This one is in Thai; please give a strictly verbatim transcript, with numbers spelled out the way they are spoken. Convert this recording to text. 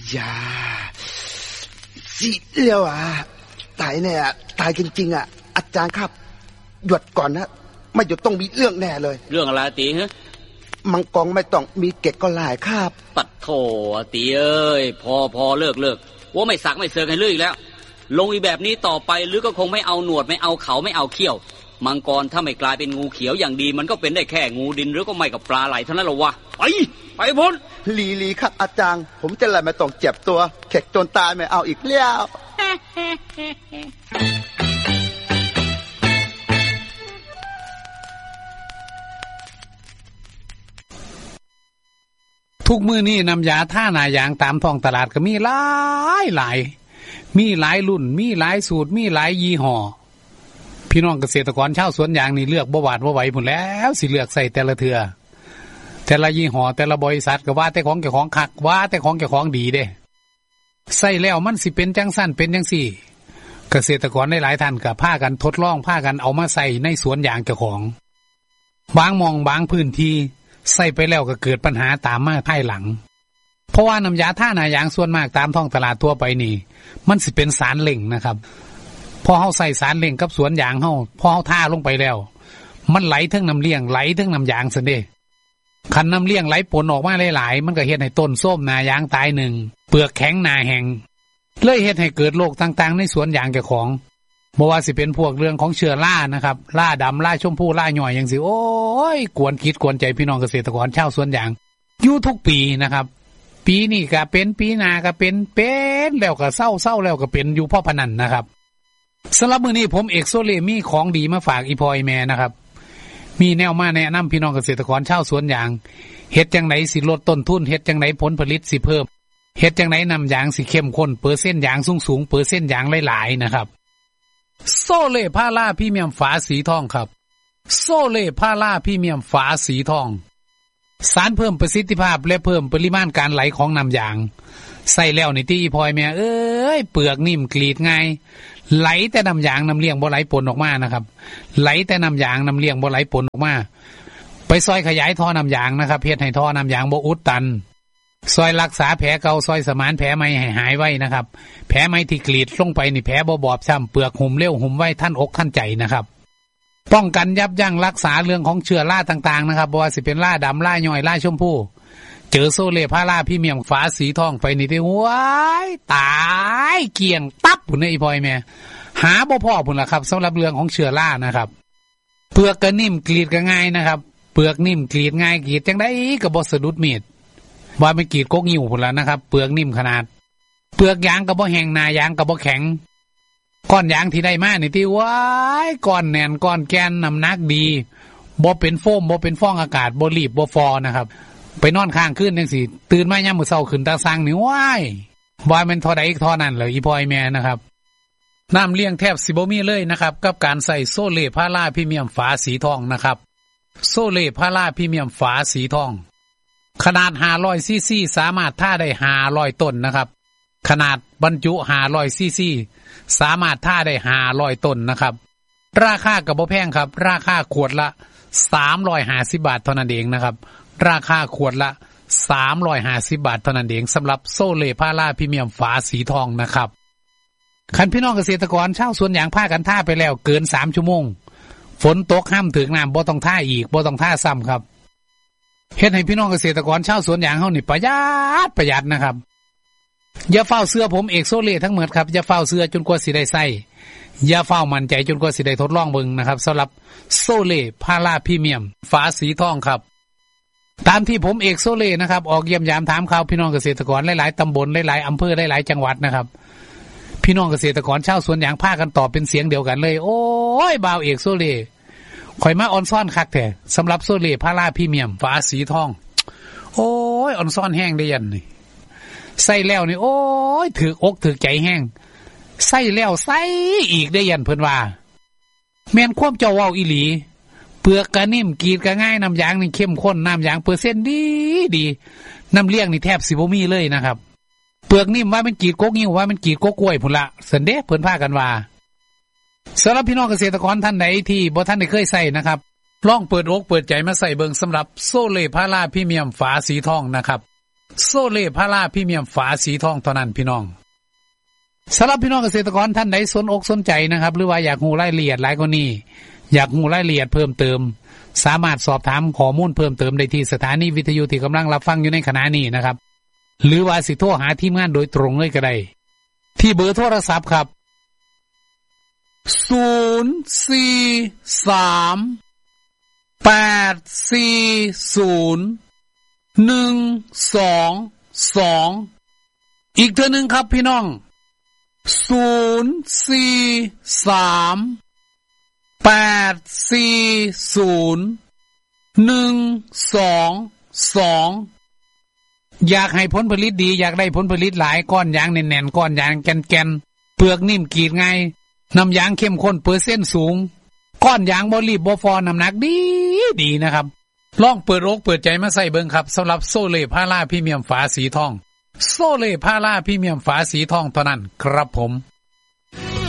ยาสิเลี้ยวอ่ะตายแน่ตายจริงๆอ่ะอาจารย์ครับหยุดก่อนนะไม่หยุดต้องมีเรื่องแน่เลยเรื่องอะไรตีฮะมังกรไม่ต้องมีเกศก็หลายครับปัดโถตีเอ้ยพอพอเลิกเลิกว่าไม่สักไม่เสือกให้เลิกอีกแล้วลงอีแบบนี้ต่อไปหรือก็คงไม่เอาหนวดไม่เอาเขาไม่เอาเขี้ยวมังกรถ้าไม่กลายเป็นงูเขียวอย่างดีมันก็เป็นได้แค่งูดินหรือก็ไม่กับปลาไหลเท่านั้นหรอวะไปไปพ้นลีลีครับอาจารย์ผมจะอะไรไม่ต้องเจ็บตัวแขกจนตายไม่เอาอีกแล้วทุกมื้อนี้น้ำยาท่าหน้ายางตามท้องตลาดก็มีหลายหลายมีหลายรุ่นมีหลายสูตรมีหลายยี่ห้อพี่น้องเกษตรกรชาวสวนยางนี่เลือกบ่หวาดบ่ไหวพุ่นแล้วสิเลือกใส่แต่ละเทื่อแต่ละยี่ห้อแต่ละบริษัทก็ว่าแต่ของเจ้าของคักว่าแต่ของเจ้าของดีเด้ใส่แล้วมันสิเป็นจังซั่นเป็นจังซี่เกษตรกรหลายๆท่านก็พากันทดลองพากันเอามาใส่ในสวนยางเจ้าของบางหม่องบางพื้นที่ใส่ไปแล้วก็เกิดปัญหาตามมาภายหลังเพราะว่าน้ำยาท่าหน้ายางส่วนมากตามท้องตลาดทั่วไปนี่มันสิเป็นสารเล่งนะครับพอเฮาใส่สารเล่งกับสวนยางเฮาพอเฮาท่าลงไปแล้วมันไหลทั้งน้ำเลี้ยงไหลทั้งน้ำยางซั่นเด้คันน้ำเลี้ยงไหลปนออกมาหลายๆมันก็เฮ็ดให้ต้นส้มหน้ายางตายหนึ่งเปลือกแข็งหน้าแห้งเลยเฮ็ดให้เกิดโรคต่างๆในสวนยางเจ้าของบ่ว่าสิเป็นพวกเรื่องของเชื้อรานะครับราดำราชมพูราหน่อยจังซี่โอ้ยกวนคิดกวนใจพี่น้องเกษตรกรชาวสวนยางอยู่ทุกปีนะครับปีนี้ก็เป็นปีหน้าก็เป็นเป็นแล้วก็เศร้าๆแล้วก็เป็นอยู่พ่อพนันนะครับสำหรับมื้อนี้ผมเอกโซเลมีของดีมาฝากอีพอยแม่นะครับมีแนวมาแนะนำพี่น้องเกษตรกรชาวสวนยางเฮ็ดจังได๋สิลดต้นทุนเฮ็ดจังได๋ผลผลิตสิเพิ่มเฮ็ดจังได๋น้ำยางสิเข้มข้นเปอร์เซ็นต์ยางสูงๆเปอร์เซ็นต์ยางหลายๆนะครับโซเล่พาราพรีเมียมฝาสีทองครับโซเล่พาราพรีเมียมฝาสีทองสารเพิ่มประสิทธิภาพและเพิ่มปริมาณการไหลของน้ำยางใส่แล้วนี่ที่อีพอยแม่เอ้ยเปลือกนิ่มกรีดง่ายไหลแต่น้ำยางน้ำเลี้ยงบ่ไหลปนออกมานะครับไหลแต่น้ำยางน้ำเลี้ยงบ่ไหลปนออกมาไปซอยขยายท่อน้ำยางนะครับเฮ็ดให้ท่อน้ำยางบ่อุดตันซอยรักษาแผลเก่าซอยสมานแผลใหม่ให้หายไว้นะครับแผลใหม่ที่กรีดลงไปนี่แผลบ่บอบช้ำเปลือกหุ่มเร็วหุ่มไว้ท่านอกท่านใจนะครับป้องกันยับยั้งรักษาเรื่องของเชื้อราต่างๆนะครับบ่ว่าสิเป็นราดำราย่อยราชมพูเจอโซเล่พาราพรีเมียมฝาสีทองไปนี่ได้ว้ายตายเกลี่ยงตับพุ่นอีพอยแม่หาบ่พอพุ่นล่ะครับสำหรับเรื่องของเชื้อรานะครับเปลือกก็นิ่มกรีดก็ง่ายนะครับเปลือกนิ่มกรีดง่ายกรีดจังได๋ก็บ่สะดุดมีดว่าไม่กรีดกกนิ้วพุ่นล่ะนะครับเปลือกนิ่มขนาดเปลือกยางก็บ่แห้งหน้ายางก็บ่แข็งก้อนยางที่ได้มานี่ที่ว้ายก้อนแน่นก้อนแกนน้ำหนักดีบ่เป็นโฟมบ่เป็นฟองอากาศบ่รีบบ่ฟอนะครับไปนอนข้างคืนจังซี่ตื่นมายามมื้อเช้าขึ้นตาซังนี่ว้ายว่ามันเท่าใดอีกเท่านั้นเหรออีพ่อยแม่นะครับน้ำเลี้ยงแทบสิบ่มีเลยนะครับกับการใส่โซเล่พาราพรีเมียมฝาสีทองนะครับโซเล่พาราพรีเมียมฝาสีทองขนาดห้าร้อยซีซีสามารถท่าได้ห้าร้อยต้นนะครับขนาดบรรจุห้าร้อยซีซีสามารถท่าได้ห้าร้อยต้นนะครับราคาก็บ่แพงครับราคาขวดละสามร้อยห้าสิบบาทเท่านั้นเองนะครับราคาขวดละสามร้อยห้าสิบบาทเท่านั้นเองสำหรับโซเล่พาราพรีเมียมฝาสีทองนะครับคันพี่น้องเกษตรกรชาวสวนยางพากันท่าไปแล้วเกินสามชั่วโมงฝนตกห้ามถึงน้ำบ่ต้องท่าอีกบ่ต้องท่าซ้ำครับเฮ็ดให้พี่น้องเกษตรกรชาวสวนยางเฮานี่ประหยัดประหยัดนะครับอย่าเฝ้าเสื้อผมเอกโซเล่ทั้งหมดครับอย่าเฝ้าเสื้อจนกว่าสิได้ใส่อย่าเฝ้ามั่นใจจนกว่าสิได้ทดลองเบิ่งนะครับสำหรับโซเล่พาราพรีเมียมฝาสีทองครับตามที่ผมเอกโซเล่นะครับออกเยี่ยมยามถามข่าวพี่น้องเกษตรกรหลายๆตำบลหลายๆอำเภอหลายๆจังหวัดนะครับพี่น้องเกษตรกรชาวสวนยางพากันตอบเป็นเสียงเดียวกันเลยโอ้ยบ่าวเอกโซเล่ข่อยมาออนซ่อนคักแท้สำหรับโซเล่พาราพรีเมียมฝาสีทองโอ้ยออนซ่อนแห้งได้ยันนี่ใส่แล้วนี่โอ้ยถือกถือใจแห้งใส่แล้วใส่อีกได้ยันเพิ่นว่าแม่นความเจ้าเว้าอีหลีเปลือกก็นิ่มกรีดก็ง่ายน้ำยางนี่เข้มข้นน้ำยางเปอร์เซ็นต์ดีดีน้ำเลี้ยงนี่แทบสิบ่มีเลยนะครับเปลือกนิ่มว่ามันกรีดกกนิ้วว่ามันกรีดกกกล้วยพุ่นละสันเด้เพิ่นพากันว่าสำหรับพี่น้องเกษตรกรท่านใดที่บ่ท่านได้เคยใส่นะครับลองเปิดอกเปิดใจมาใส่เบิ่งสำหรับโซเล่พาราพรีเมียมฝาสีทองนะครับโซเล่พาราพรีเมียมฝาสีทองเท่านั้นพี่น้องสำหรับพี่น้องเกษตรกรท่านใดสนอกสนใจนะครับหรือว่าอยากรู้รายละเอียดหลายกว่านี้อยากรู้รายละเอียดเพิ่มเติมสามารถสอบถามข้อมูลเพิ่มเติมได้ที่สถานีวิทยุที่กำลังรับฟังอยู่ในขณะนี้นะครับหรือว่าสิโทรหาทีมงานโดยตรงเลยก็ได้ที่เบอร์โทรศัพท์ครับศูนย์ สี่ สาม แปด สี่ ศูนย์ หนึ่ง สอง สองอีกเทื่อนึงครับพี่น้องศูนย์ สี่ สาม แปด สี่ ศูนย์ หนึ่ง สอง สองอยากให้ผลผลิตดีอยากได้ผลผลิตหลายก้อนยางแน่นๆก้อนยางแก่นๆเปลือกนิ่มกรีดง่ายน้ำยางเข้มข้นเปอร์เซ็นต์สูงก้อนยางบ่รีบบ่ฟอน้ำหนักดีดีนะครับลองเปิดอกเปิดใจมาใส่เบิ่งครับสำหรับโซเล่พาราพรีเมียมฝาสีทองโซเล่พาราพรีเมียมฝาสีทองเท่านั้นครับผม